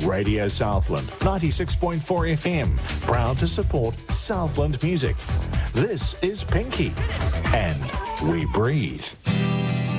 Radio Southland, 96.4 FM, proud to support Southland music. This is Pinky, and we breathe.